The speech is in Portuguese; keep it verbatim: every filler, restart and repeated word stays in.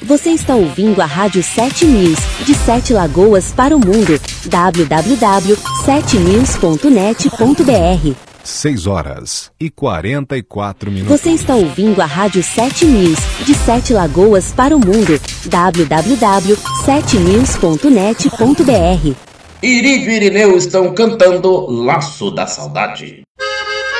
Você está ouvindo a Rádio sete News, de Sete Lagoas para o mundo. w w w ponto sete news ponto net ponto b r. seis horas e quarenta e quatro minutos. Você está ouvindo a Rádio sete News, de Sete Lagoas para o mundo. w w w ponto sete news ponto net ponto b r. Irigo e Irineu estão cantando Laço da Saudade.